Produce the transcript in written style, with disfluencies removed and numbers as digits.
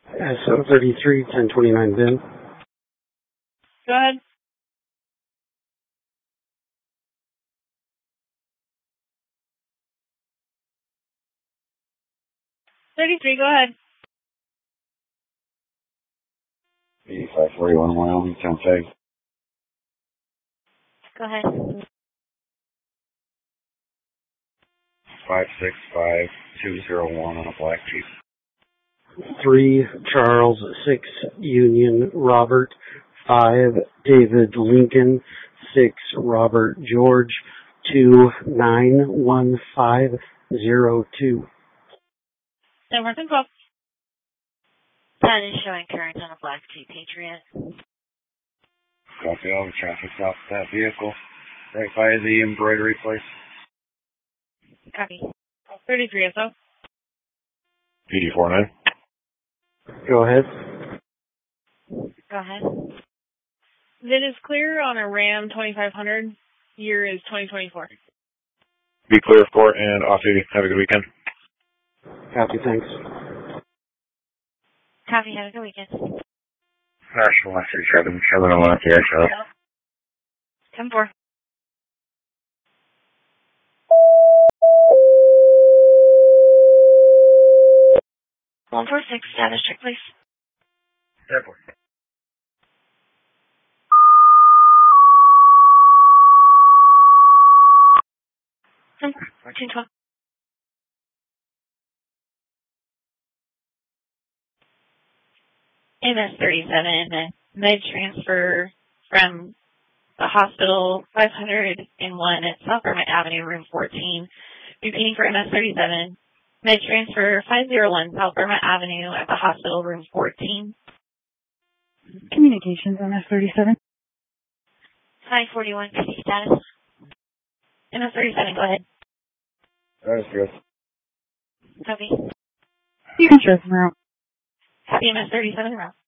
SO 33 1029 Ben. Go ahead. Go ahead. 8541 Wyoming, 10 tag. Go ahead. 565201 on a black Jeep. 3 Charles, 6 Union Robert, 5 David Lincoln, 6 Robert George, 2 91502. San Francisco. 10 is showing current on a black Jeep Patriot. Copy all the traffic off that vehicle. Right by the embroidery place. Copy. 33 SO. PD49. Go ahead. Go ahead. It is clear on a Ram 2500. Year is 2024. Be clear of court and off duty. Have a good weekend. Copy, thanks. Copy, have a good weekend. National 137, 701, yeah, show up. 10-4. 146, status check, please. 10-4. Number 1412. MS-37, med transfer from the hospital 501 at South Vermont Avenue, room 14. Repeating for MS-37, med transfer 501 South Vermont Avenue at the hospital, room 14. Communications, MS-37. 541, PC status. MS-37, go ahead. That is good. Copy. You can show them out. Copy, MS-37 route.